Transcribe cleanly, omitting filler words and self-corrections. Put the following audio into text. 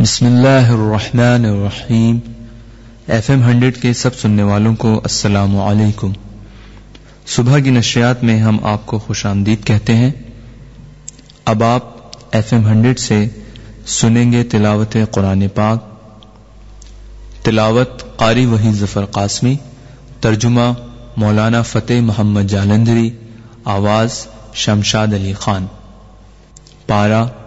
बिस्मिल्लाहिर्रहमानिर्रहीम। FM 100 के सब सुनने वालों को अस्सलामु अलैकुम। सुबह की नशरियात में हम आपको खुशामदीद कहते हैं। अब आप FM 100 से सुनेंगे तिलावत कुरान पाक। तिलावत कारी वही ज़फ़र क़ासमी, तर्जुमा मौलाना फ़तेह मोहम्मद जालंधरी, आवाज़ शमशाद अली खान। पारा